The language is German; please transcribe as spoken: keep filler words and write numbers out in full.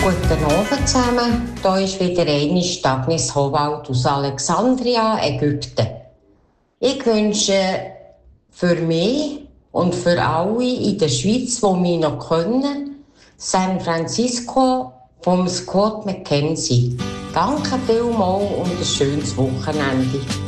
Guten Abend zusammen. Hier ist wieder einmal Agnes Howald aus Alexandria, Ägypten. Ich wünsche für mich und für alle in der Schweiz, die mich noch kennen, San Francisco vom Scott McKenzie. Danke vielmals und ein schönes Wochenende.